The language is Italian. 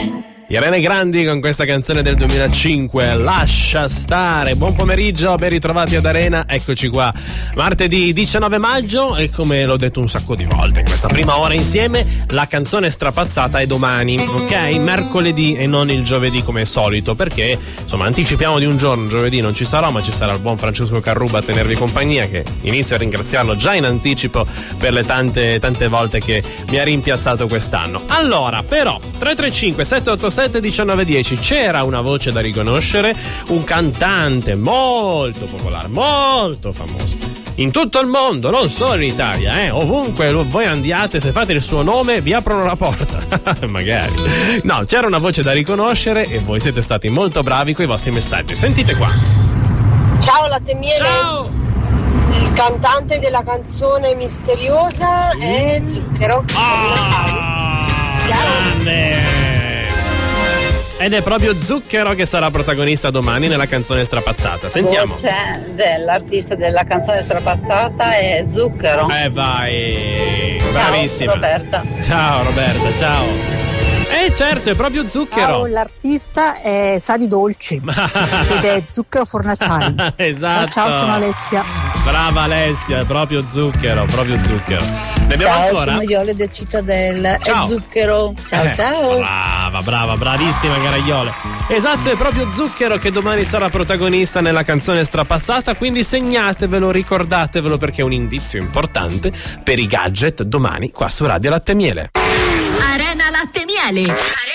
Irene Grandi con questa canzone del 2005, Lascia stare. Buon pomeriggio, ben ritrovati ad Arena, eccoci qua. Martedì 19 maggio e come l'ho detto un sacco di volte in questa prima ora insieme, la canzone strapazzata è domani, ok? Mercoledì e non il giovedì come solito, perché insomma anticipiamo di un giorno, giovedì non ci sarò, ma ci sarà il buon Francesco Carruba a tenervi compagnia, che inizio a ringraziarlo già in anticipo per le tante volte che mi ha rimpiazzato quest'anno. Allora, però, 335 787 1910, c'era una voce da riconoscere, un cantante molto popolare, molto famoso in tutto il mondo, non solo in Italia, ovunque voi andiate, se fate il suo nome vi aprono la porta. Magari. No, c'era una voce da riconoscere e voi siete stati molto bravi con i vostri messaggi. Sentite qua. Ciao Latte Miele. Ciao. Il cantante della canzone misteriosa è Zucchero. Grande. Ed è proprio Zucchero che sarà protagonista domani nella canzone strapazzata. Sentiamo. Voce dell'artista della canzone strapazzata è Zucchero. Vai. Bravissima. Ciao Roberta. Ciao Roberta, ciao. Certo, è proprio Zucchero. Ciao, l'artista è Sali Dolci ed è Zucchero Fornaciari. Esatto. Ciao, sono Alessia. Brava Alessia, è proprio Zucchero. Ne abbiamo ciao, ancora? sono Iole del Cittadella. Ciao. È Zucchero. Ciao, ciao. Brava, bravissima cara Iole. Esatto, è proprio Zucchero che domani sarà protagonista nella canzone strapazzata, quindi segnatevelo, ricordatevelo, perché è un indizio importante per i gadget domani qua su Radio Latte Miele. Arena Latte Miele.